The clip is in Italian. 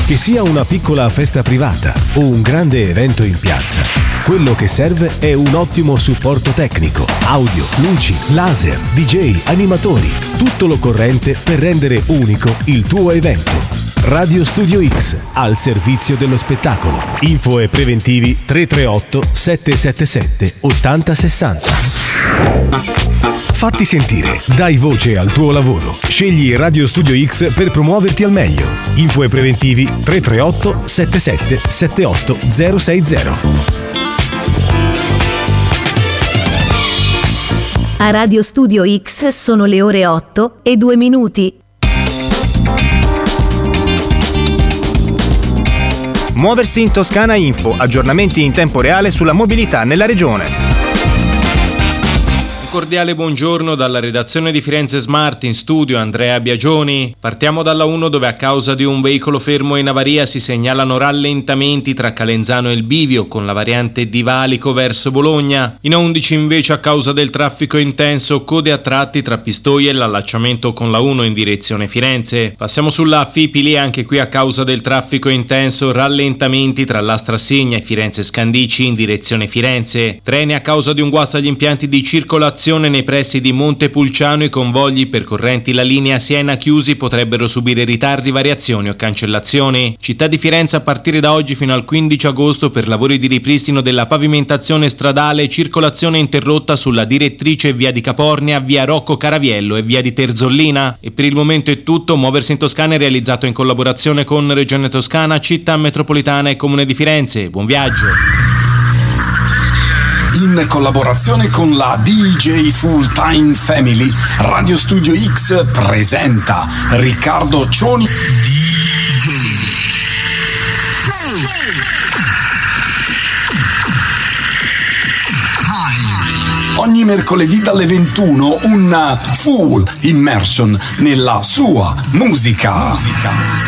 Che sia una piccola festa privata o un grande evento in piazza, quello che serve è un ottimo supporto tecnico, audio, luci, laser, DJ, animatori, tutto l'occorrente per rendere unico il tuo evento. Radio Studio X, al servizio dello spettacolo. Info e preventivi 338 777 8060. Fatti sentire, dai voce al tuo lavoro. Scegli Radio Studio X per promuoverti al meglio. Info e preventivi 338 77 78 060. A Radio Studio X sono le ore 8:02. Muoversi in Toscana Info, aggiornamenti in tempo reale sulla mobilità nella regione. Cordiale buongiorno dalla redazione di Firenze Smart, in studio Andrea Biagioni. Partiamo dalla 1, dove a causa di un veicolo fermo in avaria si segnalano rallentamenti tra Calenzano e il Bivio con la variante di Valico verso Bologna. In 11 invece, a causa del traffico intenso, code a tratti tra Pistoia e l'allacciamento con la 1 in direzione Firenze. Passiamo sulla Fipili, anche qui a causa del traffico intenso rallentamenti tra l'Astrasegna e Firenze Scandicci in direzione Firenze. Treni a causa di un guasto agli impianti di circolazione nei pressi di Montepulciano. I convogli percorrenti la linea Siena chiusi potrebbero subire ritardi, variazioni o cancellazioni. Città di Firenze a partire da oggi fino al 15 agosto per lavori di ripristino della pavimentazione stradale, circolazione interrotta sulla direttrice via di Capornia, via Rocco Caraviello e via di Terzollina. E per il momento è tutto. Muoversi in Toscana è realizzato in collaborazione con Regione Toscana, Città Metropolitana e Comune di Firenze. Buon viaggio! In collaborazione con la DJ Full Time Family, Radio Studio X presenta Riccardo Cioni. Ogni mercoledì dalle 21 un full immersion nella sua musica.